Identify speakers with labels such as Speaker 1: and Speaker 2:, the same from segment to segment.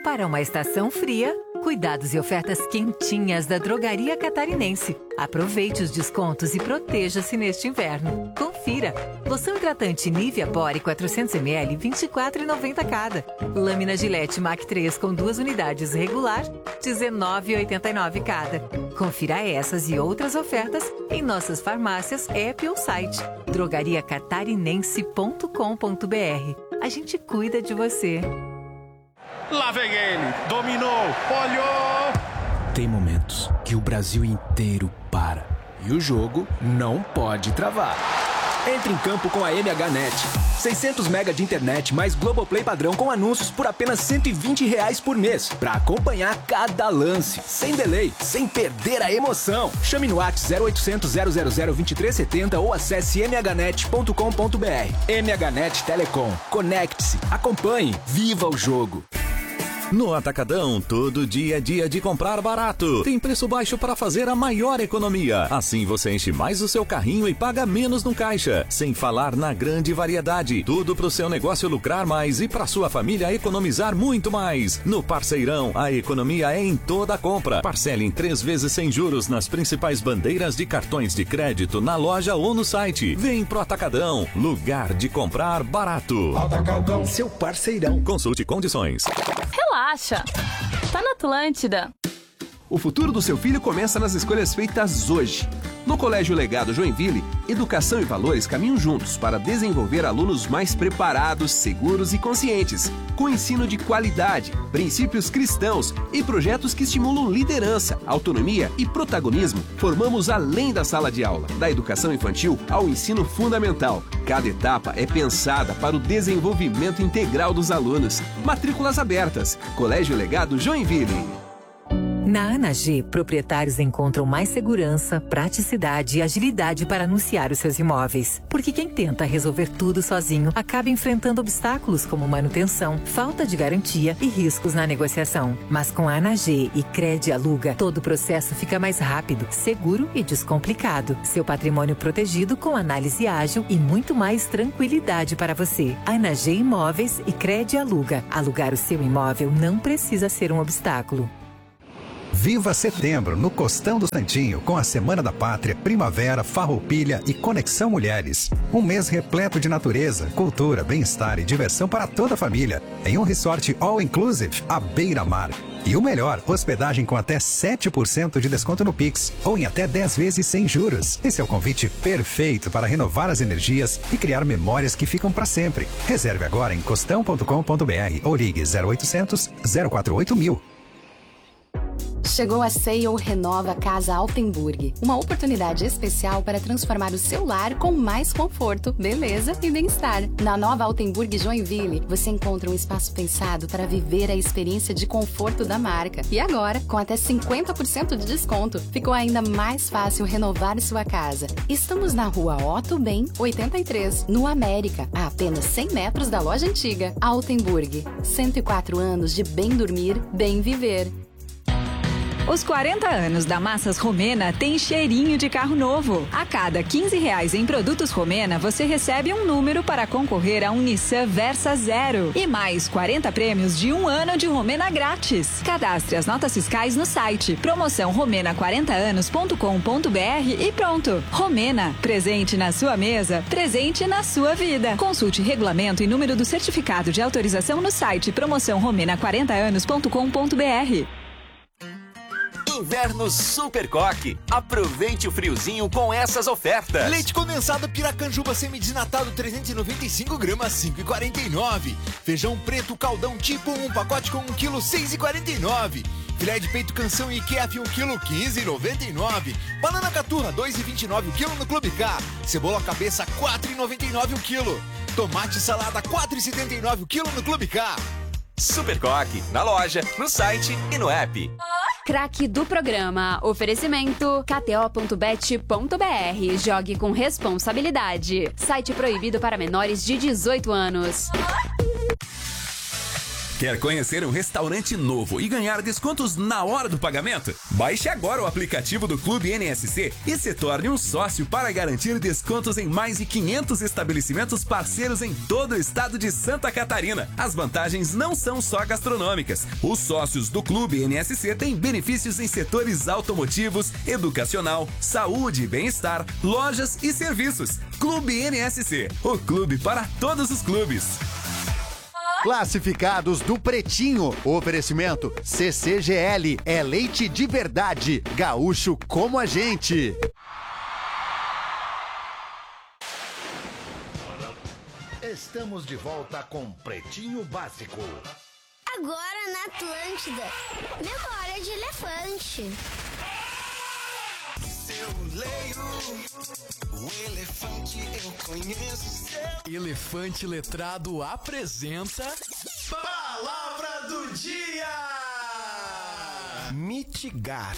Speaker 1: Para uma estação fria, cuidados e ofertas quentinhas da Drogaria Catarinense. Aproveite os descontos e proteja-se neste inverno. Confira. Loção hidratante Nivea Body 400ml, R$ 24,90 cada. Lâmina Gillette Mach 3 com 2 unidades regular, R$ 19,89 cada. Confira essas e outras ofertas em nossas farmácias, app ou site drogariacatarinense.com.br. A gente cuida de você.
Speaker 2: Lá vem ele, dominou, olhou!
Speaker 3: Tem momentos que o Brasil inteiro para e o jogo não pode travar. Entre em campo com a MHNet. 600 mega de internet mais Globoplay padrão com anúncios por apenas R$ 120 por mês. Pra acompanhar cada lance, sem delay, sem perder a emoção. Chame no WhatsApp 0800 000 2370 ou acesse mhnet.com.br. MHNet Telecom. Conecte-se, acompanhe, viva o jogo.
Speaker 4: No Atacadão, todo dia é dia de comprar barato. Tem preço baixo para fazer a maior economia. Assim você enche mais o seu carrinho e paga menos no caixa. Sem falar na grande variedade. Tudo para o seu negócio lucrar mais e para sua família economizar muito mais. No Parceirão, a economia é em toda a compra. Parcele em 3 vezes sem juros nas principais bandeiras de cartões de crédito na loja ou no site. Vem pro Atacadão, lugar de comprar barato.
Speaker 3: Atacadão, seu parceirão.
Speaker 4: Consulte condições.
Speaker 5: Relaxa, tá na Atlântida.
Speaker 6: O futuro do seu filho começa nas escolhas feitas hoje. No Colégio Legado Joinville, educação e valores caminham juntos para desenvolver alunos mais preparados, seguros e conscientes, com ensino de qualidade, princípios cristãos e projetos que estimulam liderança, autonomia e protagonismo. Formamos além da sala de aula, da educação infantil ao ensino fundamental. Cada etapa é pensada para o desenvolvimento integral dos alunos. Matrículas abertas. Colégio Legado Joinville.
Speaker 1: Na ANAG, proprietários encontram mais segurança, praticidade e agilidade para anunciar os seus imóveis. Porque quem tenta resolver tudo sozinho acaba enfrentando obstáculos como manutenção, falta de garantia e riscos na negociação. Mas com a ANAG e Crede Aluga, todo o processo fica mais rápido, seguro e descomplicado. Seu patrimônio protegido com análise ágil e muito mais tranquilidade para você. ANAG Imóveis e Crede Aluga. Alugar o seu imóvel não precisa ser um obstáculo.
Speaker 7: Viva setembro no Costão do Santinho com a Semana da Pátria, Primavera, Farroupilha e Conexão Mulheres. Um mês repleto de natureza, cultura, bem-estar e diversão para toda a família. Em um resort all-inclusive, à beira-mar. E o melhor, hospedagem com até 7% de desconto no Pix ou em até 10 vezes sem juros. Esse é o convite perfeito para renovar as energias e criar memórias que ficam para sempre. Reserve agora em costão.com.br ou ligue 0800 048 1000.
Speaker 8: Chegou a Sale Renova Casa Altenburg, uma oportunidade especial para transformar o seu lar com mais conforto, beleza e bem-estar. Na nova Altenburg Joinville, você encontra um espaço pensado para viver a experiência de conforto da marca. E agora, com até 50% de desconto, ficou ainda mais fácil renovar sua casa. Estamos na rua Otto Ben, 83, no América, a apenas 100 metros da loja antiga. Altenburg, 104 anos de bem dormir, bem viver.
Speaker 9: Os 40 anos da Massas Romena tem cheirinho de carro novo. A cada R$15 em produtos Romena, você recebe um número para concorrer a um Nissan Versa Zero. E mais 40 prêmios de 1 ano de Romena grátis. Cadastre as notas fiscais no site promoção romena40anos.com.br e pronto. Romena, presente na sua mesa, presente na sua vida. Consulte regulamento e número do certificado de autorização no site promoção romena40anos.com.br.
Speaker 10: Inverno Super Coque. Aproveite o friozinho com essas ofertas.
Speaker 11: Leite condensado Piracanjuba semidesnatado 395 gramas, 5,49. Feijão preto caldão tipo 1, pacote com 1 kg, 6,49. Filé de peito canção IKEA 1 kg, 15,99. Banana caturra 2,29 o quilo no Clube K. Cebola cabeça 4,99 o quilo. Tomate salada 4,79 o quilo no Clube K.
Speaker 10: Super Coque, na loja, no site e no app.
Speaker 12: Craque do programa. Oferecimento kto.bet.br. Jogue com responsabilidade. Site proibido para menores de 18 anos.
Speaker 13: Quer conhecer um restaurante novo e ganhar descontos na hora do pagamento? Baixe agora o aplicativo do Clube NSC e se torne um sócio para garantir descontos em mais de 500 estabelecimentos parceiros em todo o estado de Santa Catarina. As vantagens não são só gastronômicas. Os sócios do Clube NSC têm benefícios em setores automotivos, educacional, saúde e bem-estar, lojas e serviços. Clube NSC, o clube para todos os clubes.
Speaker 14: Classificados do Pretinho. Oferecimento CCGL. É leite de verdade. Gaúcho como a gente.
Speaker 15: Estamos de volta com Pretinho Básico.
Speaker 16: Agora na Atlântida. Memória de elefante.
Speaker 17: Eu leio o elefante, eu conheço seu.
Speaker 18: Elefante Letrado apresenta
Speaker 17: Palavra do Dia. Mitigar.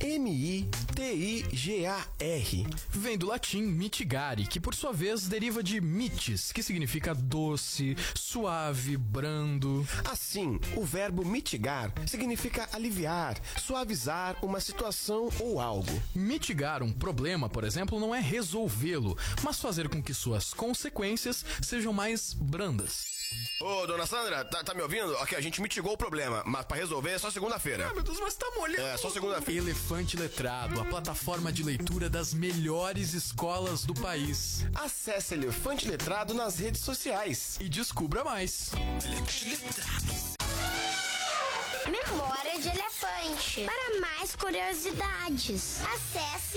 Speaker 17: M-I-T-I-G-A-R.
Speaker 18: Vem do latim mitigare, que por sua vez deriva de mitis, que significa doce, suave, brando.
Speaker 17: Assim, o verbo mitigar significa aliviar, suavizar uma situação ou algo.
Speaker 18: Mitigar um problema, por exemplo, não é resolvê-lo, mas fazer com que suas consequências sejam mais brandas.
Speaker 19: Ô, dona Sandra, tá me ouvindo? Ok, a gente mitigou o problema, mas pra resolver é só segunda-feira.
Speaker 18: Ah, meu Deus, mas tá molhando.
Speaker 19: É, só segunda-feira.
Speaker 18: Elefante Letrado, a plataforma de leitura das melhores escolas do país.
Speaker 17: Acesse Elefante Letrado nas redes sociais.
Speaker 18: E descubra mais.
Speaker 16: Memória de elefante. Para mais curiosidades, acesse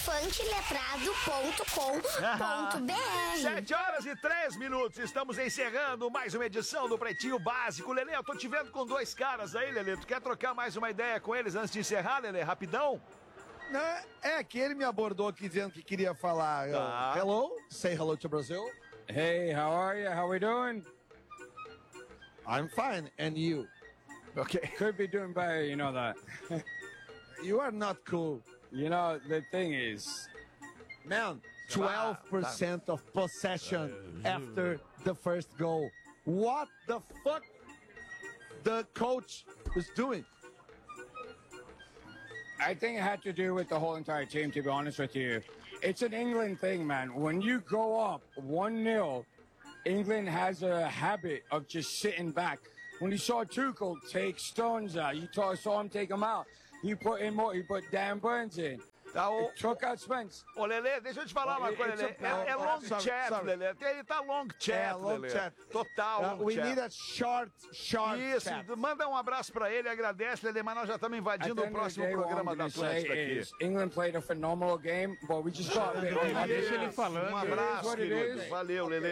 Speaker 16: elefanteletrado.com.br.
Speaker 20: 7h03. Estamos encerrando mais uma edição do Pretinho Básico. Lelê, eu tô te vendo com dois caras aí, Lelê. Tu quer trocar mais uma ideia com eles antes de encerrar, Lelê? Rapidão?
Speaker 21: É que ele me abordou aqui dizendo que queria falar. Hello, say hello to Brazil.
Speaker 22: Hey, how are you? How we doing?
Speaker 21: I'm fine, and you?
Speaker 22: Okay. Could be doing better, you know that.
Speaker 21: You are not cool.
Speaker 22: You know, the thing is...
Speaker 21: Man, 12% of possession after the first goal. What the fuck the coach is doing?
Speaker 22: I think it had to do with the whole entire team, to be honest with you. It's an England thing, man. When you go up 1-0, England has a habit of just sitting back. When you saw Tuchel take Stones out, you saw him take him out. He put in more. He put Dan Burns in. Took out Spence.
Speaker 20: Ô, Lelê, deixa eu te falar uma coisa, Lelê. É long chat, Lelê. Ele tá long chat, Lelê. Total long chat.
Speaker 21: We need a short
Speaker 20: Isso,
Speaker 21: chat.
Speaker 20: Manda um abraço pra ele, agradece, Lelê, mas nós já estamos invadindo o próximo programa da Atlântida aqui.
Speaker 22: England played a phenomenal game, but we just got a bit...
Speaker 20: Deixa ele falando. Um abraço, querido. Valeu, Lelê.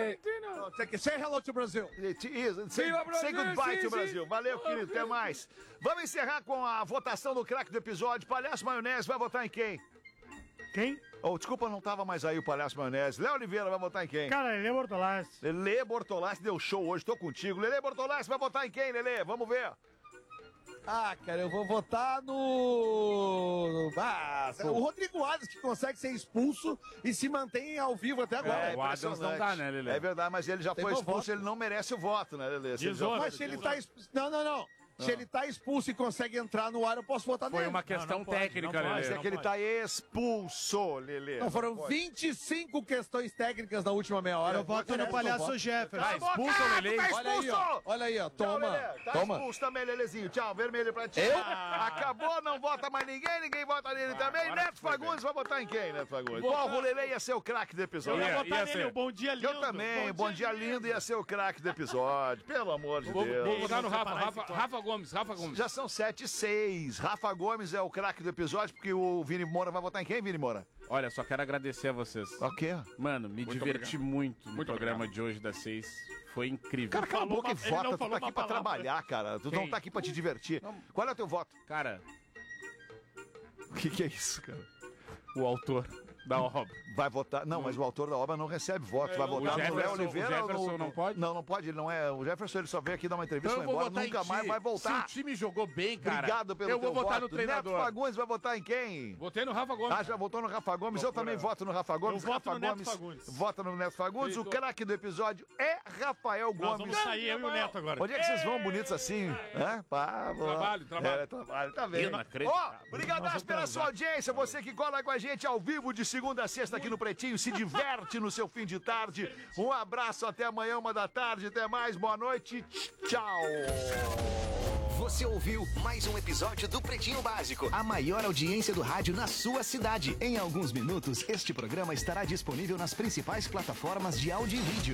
Speaker 21: Say hello to Brazil.
Speaker 20: Say goodbye to Brasil. Valeu, querido. Até mais. Vamos encerrar com a votação do craque do episódio. Palhaço Maionese vai votar em quem?
Speaker 23: Quem?
Speaker 20: Oh, desculpa, não tava mais aí o Palhaço Maionese. Léo Oliveira vai votar em quem?
Speaker 23: Cara, Lelê Bortolassi.
Speaker 20: Lelê Bortolassi deu show hoje, tô contigo. Lelê Bortolassi vai votar em quem, Lelê? Vamos ver.
Speaker 21: Ah, cara, eu vou votar no... o Rodrigo Adams, que consegue ser expulso e se mantém ao vivo até agora.
Speaker 20: O Adams não dá, né, Lelê? É verdade, mas ele já foi expulso, ele não merece o voto, né, Lelê?
Speaker 21: Mas se ele tá expulso... Não. Se ele tá expulso e consegue entrar no ar, eu posso votar nele.
Speaker 23: Foi uma questão técnica, Lelê.
Speaker 20: Mas é que ele tá expulso, Lelê.
Speaker 21: Não, foram 25 questões técnicas na última meia hora.
Speaker 23: Eu voto no Palhaço Jefferson.
Speaker 20: Tá expulso, Lelê.
Speaker 21: Olha aí, ó. Toma.
Speaker 20: Tá expulso também, Lelezinho. Tchau, vermelho pra ti. Acabou, não vota mais ninguém vota nele também. Neto Fagundes vai votar em quem, Neto Fagundes? Qual o Lelê ia ser o craque do episódio?
Speaker 23: Eu ia votar nele, o Bom Dia Lindo.
Speaker 20: Eu também, Bom Dia Lindo ia ser o craque do episódio. Pelo amor de Deus.
Speaker 23: Vou votar no Rafa Gomes.
Speaker 20: Já são 7-6. Rafa Gomes é o craque do episódio, porque o Vini Moura vai votar em quem, Vini Moura?
Speaker 24: Olha, só quero agradecer a vocês.
Speaker 20: O quê?
Speaker 24: Mano, me diverti muito no programa de hoje das 6. Foi incrível.
Speaker 20: Cara, cala a boca e vota. Tu tá aqui pra trabalhar, cara. Tu não tá aqui pra te divertir. Qual é o teu voto?
Speaker 24: Cara...
Speaker 20: O que é isso, cara?
Speaker 24: O autor da obra.
Speaker 20: Vai votar. Não, mas o autor da obra não recebe voto. Vai votar no Léo Oliveira.
Speaker 24: O Jefferson não pode?
Speaker 20: Não pode, ele não é. O Jefferson ele só veio aqui dar uma entrevista e
Speaker 24: Então
Speaker 20: vai embora. Nunca mais vai voltar.
Speaker 24: Se o time jogou bem, cara.
Speaker 20: Obrigado pelo
Speaker 24: Eu vou
Speaker 20: teu
Speaker 24: votar
Speaker 20: voto.
Speaker 24: no treinador.
Speaker 20: Neto Fagundes vai votar em quem?
Speaker 23: Votei no Rafa Gomes.
Speaker 20: Ah, já votou no Rafa Gomes. Eu também voto no Rafa Gomes.
Speaker 23: Eu voto
Speaker 20: Rafa
Speaker 23: no Neto
Speaker 20: Gomes
Speaker 23: Fagundes.
Speaker 20: vota no Neto Fagundes. O craque do episódio é Rafael Gomes.
Speaker 23: Nós vamos sair, eu e o Neto agora.
Speaker 20: Onde é que vocês vão bonitos assim? Trabalho. Tá vendo? Ó, obrigado pela sua audiência. Você que cola com a gente ao vivo de segunda a sexta aqui no Pretinho. Se diverte no seu fim de tarde. Um abraço, até amanhã, 1h da tarde. Até mais, boa noite. Tchau.
Speaker 10: Você ouviu mais um episódio do Pretinho Básico, a maior audiência do rádio na sua cidade. Em alguns minutos, este programa estará disponível nas principais plataformas de áudio e vídeo.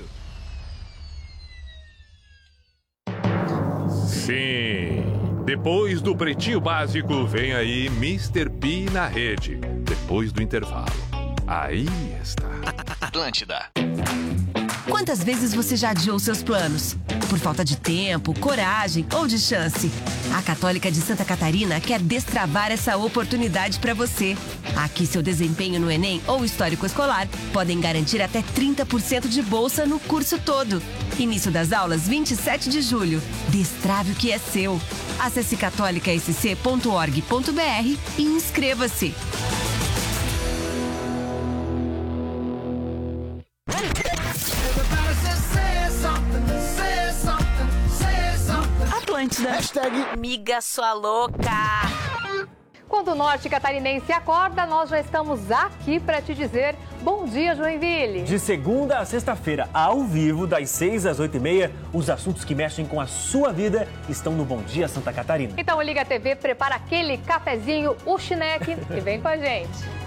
Speaker 2: Sim, depois do Pretinho Básico, vem aí Mr. P na rede. Depois do intervalo. Aí está.
Speaker 10: Atlântida.
Speaker 3: Quantas vezes você já adiou seus planos? Por falta de tempo, coragem ou de chance? A Católica de Santa Catarina quer destravar essa oportunidade para você. Aqui seu desempenho no Enem ou histórico escolar podem garantir até 30% de bolsa no curso todo. Início das aulas 27 de julho. Destrave o que é seu. Acesse catolicasc.org.br e inscreva-se.
Speaker 4: Atlântida.
Speaker 3: Hashtag
Speaker 4: Miga sua louca.
Speaker 5: Quando o norte catarinense acorda, nós já estamos aqui para te dizer bom dia, Joinville.
Speaker 25: De segunda a sexta-feira, ao vivo, das 6 às 8h30, os assuntos que mexem com a sua vida estão no Bom Dia Santa Catarina.
Speaker 5: Então liga a TV, prepara aquele cafezinho, o chineque e vem com a gente.